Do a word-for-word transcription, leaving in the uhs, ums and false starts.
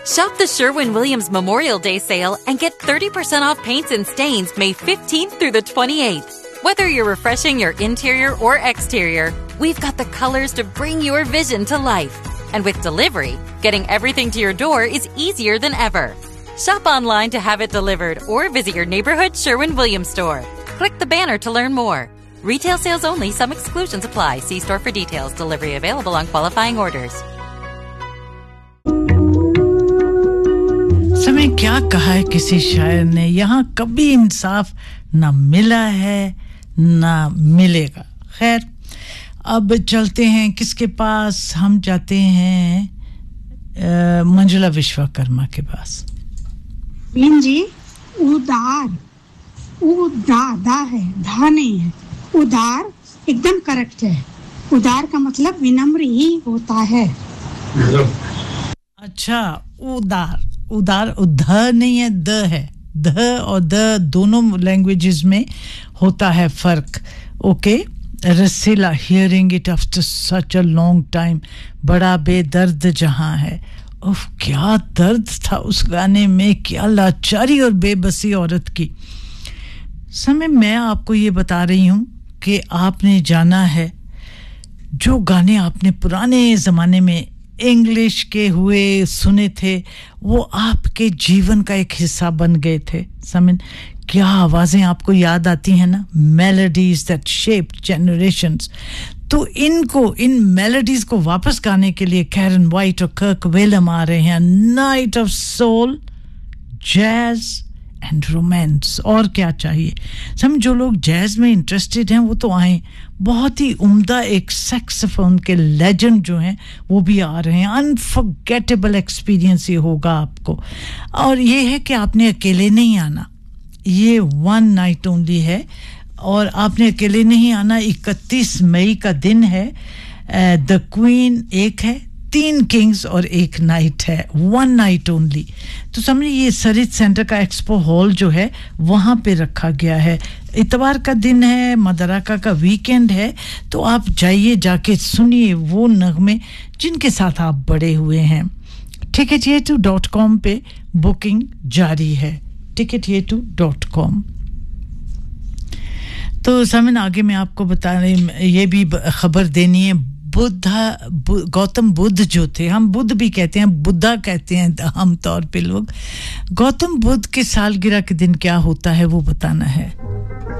Shop the Sherwin-Williams Memorial Day sale and get thirty percent off paints and stains May fifteenth through the twenty-eighth. Whether you're refreshing your interior or exterior, we've got the colors to bring your vision to life. And with delivery, getting everything to your door is easier than ever. Shop online to have it delivered or visit your neighborhood Sherwin-Williams store. Click the banner to learn more. Retail sales only. Some exclusions apply. See store for details. Delivery available on qualifying orders. समय क्या कहा है किसी शायर ने, यहाँ कभी इंसाफ ना मिला है ना मिलेगा. खैर, अब चलते हैं किसके पास. हम जाते हैं मंजुला विश्वकर्मा के पास. बीन जी, उदार उदा दा है, धा नहीं है. उदार एकदम करेक्ट है. उदार का मतलब विनम्र ही होता है. अच्छा, उदार उदार ध नहीं है, द है. ध और द दोनों लैंग्वेजेस में होता है फर्क. Okay. Rasila, hearing it after such a long time. बड़ा बेदर्द जहां है. उफ, क्या दर्द था उस गाने में, क्या लाचारी और बेबसी औरत की. समय मैं आपको ये बता रही हूं कि आपने जाना है जो गाने आपने पुराने ज़माने में इंग्लिश के हुए सुने थे, वो आपके जीवन का एक हिस्सा बन गए थे. समझ, क्या आवाज़ें आपको याद आती हैं ना, मेलोडीज दैट शेप्ड जनरेशंस. तो इनको, इन मेलोडीज को वापस गाने के लिए कैरन वाइट और कर्क वेलम आ रहे हैं. Night of soul, jazz and romance. और क्या चाहिए. समझ, जो लोग जैज में इंटरेस्टेड हैं वो तो आए. बहुत ही उम्दा एक सैक्सोफोन के लेजेंड जो हैं वो भी आ रहे हैं. अनफॉरगेटेबल एक्सपीरियंस ये होगा आपको. और ये है कि आपने अकेले नहीं आना, ये वन नाइट ओनली है. और आपने अकेले नहीं आना. इकतीस मई का दिन है. द क्वीन एक है, तीन किंग्स और एक नाइट है. One night only. तो समझिए ये सरित सेंटर का एक्सपो हॉल जो है वहाँ पे रखा गया है. इतवार का दिन है, मदरका का वीकेंड है. तो आप जाइए, जाके सुनिए वो नगमे जिनके साथ आप बड़े हुए हैं. टिकट ये टू डॉट कॉम पे बुकिंग जारी है. टिकट ये टू डॉट कॉम. तो समन, आगे मैं आपको बता रही, ये भी खबर देनी है. बुद्धा बु, गौतम बुद्ध जो थे, हम बुद्ध भी कहते हैं, बुद्धा कहते हैं आम तौर पे लोग. गौतम बुद्ध के सालगिरह के दिन क्या होता है वो बताना है.